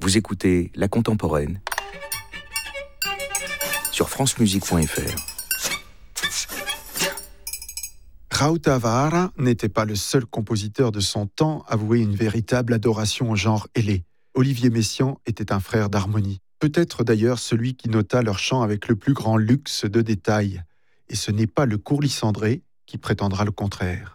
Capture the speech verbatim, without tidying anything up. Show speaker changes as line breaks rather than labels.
Vous écoutez La Contemporaine sur francemusique point f r.
Raoult Avara n'était pas le seul compositeur de son temps à vouer une véritable adoration au genre ailé. Olivier Messiaen était un frère d'harmonie. Peut-être d'ailleurs celui qui nota leur chant avec le plus grand luxe de détails. Et ce n'est pas le court Lysandré qui prétendra le contraire.